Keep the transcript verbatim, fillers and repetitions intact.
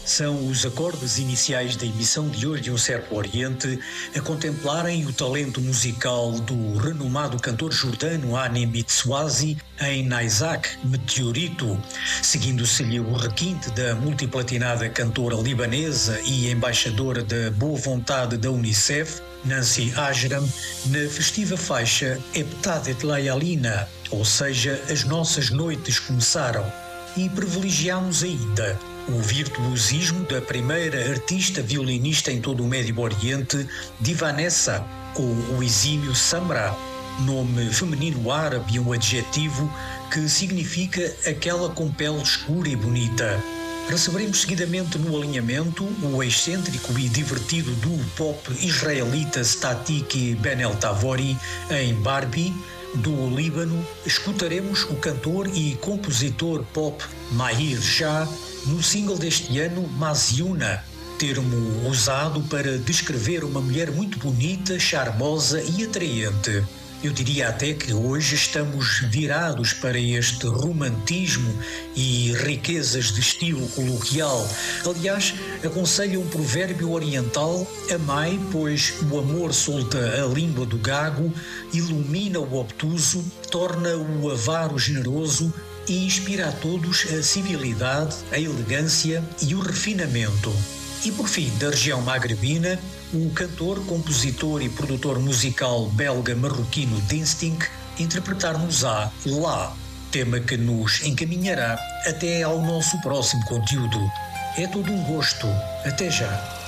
São os acordes iniciais da emissão de hoje de Um Certo Oriente a contemplarem o talento musical do renomado cantor jordano Hani Mitswazi em Naisak, Meteorito, seguindo-se-lhe o requinte da multiplatinada cantora libanesa e embaixadora da boa vontade da Unicef, Nancy Ajram, na festiva faixa Eptadet Layalina, ou seja, As Nossas Noites Começaram, e privilegiamos ainda o virtuosismo da primeira artista violinista em todo o Médio Oriente, Divanessa, com o exímio Samra, nome feminino árabe e um adjetivo que significa aquela com pele escura e bonita. Receberemos seguidamente no alinhamento o excêntrico e divertido duo pop israelita Statik Ben El Tavori em Barbie. Do Líbano, escutaremos o cantor e compositor pop Mahir Shah no single deste ano Maziuna, termo usado para descrever uma mulher muito bonita, charmosa e atraente. Eu diria até que hoje estamos virados para este romantismo e riquezas de estilo coloquial. Aliás, aconselho um provérbio oriental: amai, pois o amor solta a língua do gago, ilumina o obtuso, torna o avaro generoso e inspira a todos a civilidade, a elegância e o refinamento. E por fim, da região magrebina, o cantor, compositor e produtor musical belga-marroquino Dinstink interpretar-nos-á Lá, tema que nos encaminhará até ao nosso próximo conteúdo. É todo um gosto. Até já.